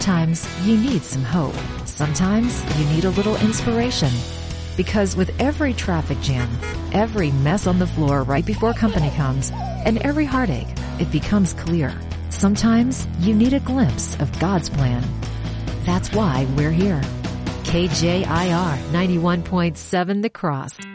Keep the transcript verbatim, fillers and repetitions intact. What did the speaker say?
Sometimes you need some hope. Sometimes you need a little inspiration. Because with every traffic jam, every mess on the floor right before company comes, and every heartache, it becomes clear. Sometimes you need a glimpse of God's plan. That's why we're here. K J I R ninety-one point seven The Cross.